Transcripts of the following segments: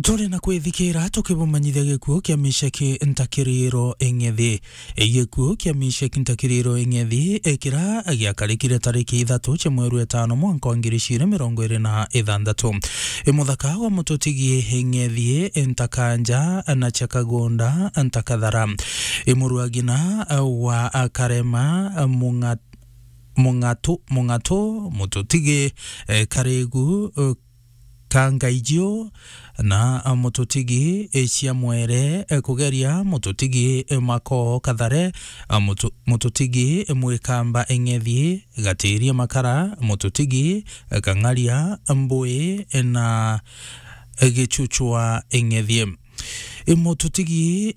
Tore na kwithikira tukibumanyithia gikuo kia Meshaki Ntakiriro Eng'ethi. Gikuo kia Meshaki Ntakiriro Eng'ethi ekira giakarikire tariki 3 cia mweri wa 5 mwaka wa 2026. Muthaka wa mututigi Eng'ethi Ntakanja na Chakagonda Ntakathara. Muruagina wa Karema Mung'ato mututigi Karegu Kangaijio na mututigi cia mwere kugeria mututigi Mako Kathare mututigi Mwikamba Eng'ethi Gatiria Makara mututigi Kangaria Mbui na Gichuchwa Eng'ethi. Mututigi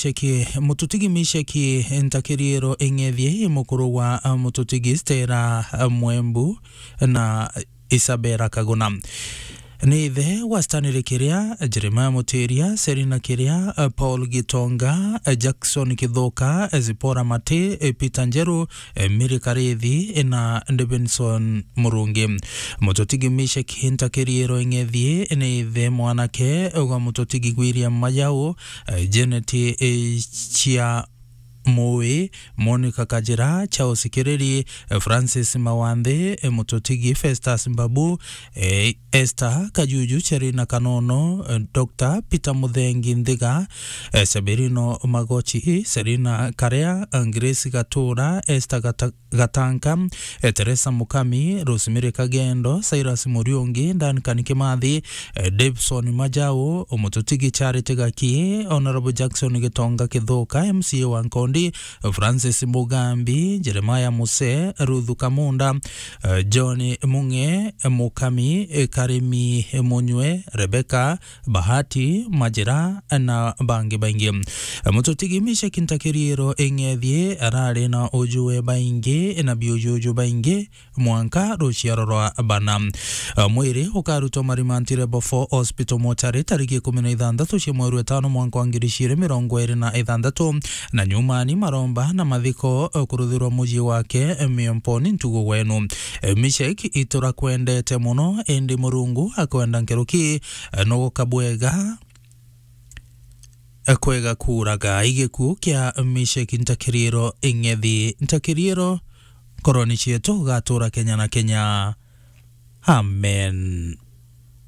Meshaki Ntakiriro Eng'ethi mukuru wa mututigi Stera Mwembu na Isabera Kaguna. Ni the Stanley Kiria, Jeremiah Muteria, Serena Kiria, Paul Gitonga, Jackson Kithoka, Zipora Mate, Peter Njeru, Miri Karethi na Benson Murungi. Mututigi Meshaki Ntakiriro Eng'ethi ni the mwanake wa mututigi William Mayao, Janet Chia Moe, Monica Kajira, Charles Kireri, Francis Mawande, mututigi Festus Mbabu, Esther Kajuju, Cherina Kanono, Dr. Peter Muthengi Ndiga, Severino Magochi, Serena Karea, Grace Gatura, Esther Gatanka, Teresa Mukami, Rosemary Kagendo, Cyrus Muriungi, Dan Kanikimathi, Davidson Majao, mututigi Charity Gaki, Honorable Jackson Gitonga Kithoka, MCA Wankondi, Francis Mugambi, Jeremiah Muse, Ruthu Kamunda, John Munge, Mukami, Karimi Munywe, Rebecca, Bahati, Majira na bangi baingi. Mututigi Meshaki Ntakiriro Eng'ethi arari na ujue baingi na biojuju baingi mwanka ruciaro rwa bana. Mwiri ukarutwo marimantire Bofo Hospital Mochari tariki 16 cia mweri wa 5 mwaka wa 2026 na nyumani maromba na mathiko kuruthirwa muji wake Miomponi Ntugu wenu. Meshaki itura kwendete muno endi Murungu akwenda nkeruki no gukabwega kwega kuraga igikuo kia Meshaki Ntakiriro Eng'ethi. Ntakiriro koroni cietu gatura Kenya na Kenya. Amen.